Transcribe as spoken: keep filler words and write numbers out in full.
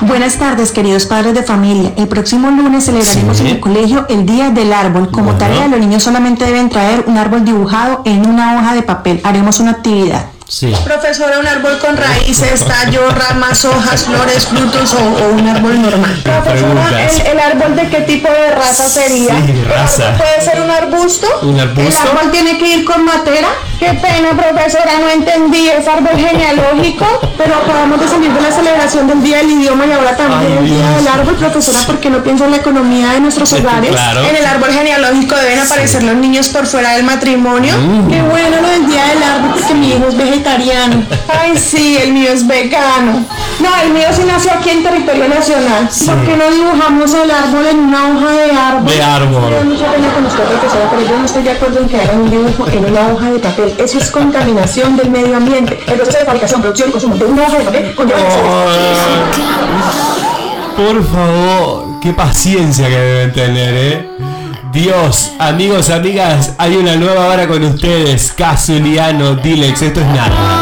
Buenas tardes, queridos padres de familia. El próximo lunes celebraremos Sí. en el colegio el Día del Árbol. Como Bueno. tarea, los niños solamente deben traer un árbol dibujado en una hoja de papel. Haremos una actividad. Sí. Profesora, un árbol con raíces, tallo, ramas, hojas, flores, frutos o, o un árbol normal. Profesora, ¿el- ¿el árbol de qué tipo de raza sería? Sí, raza. ¿Puede ser un arbusto? ¿Un arbusto? ¿El árbol tiene que ir con matera? Qué pena, profesora, no entendí. Es árbol genealógico, pero acabamos de salir de la celebración del Día del Idioma y ahora también Ay, el Día Dios. del Árbol. Profesora, ¿por qué no piensa en la economía de nuestros hogares? Claro. En el árbol genealógico deben aparecer los niños por fuera del matrimonio. Mm. Qué bueno lo del Día del Árbol, porque mi hijo es vegetariano. Ay, sí, el mío es vegano. No, el mío sí nació aquí en territorio nacional. Sí. ¿Por qué no dibujamos el árbol en una hoja de árbol? De árbol. Yo mucha pena con usted, profesora, pero yo no estoy de acuerdo en que hagan un dibujo en una hoja de papel. Eso es contaminación del medio ambiente. El proceso de fabricación, producción y consumo de una hoja de papel conlleva Por favor, qué paciencia que deben tener, ¿eh? Dios, amigos, amigas, hay una nueva hora con ustedes. Casuliano, Dilex, esto es nada.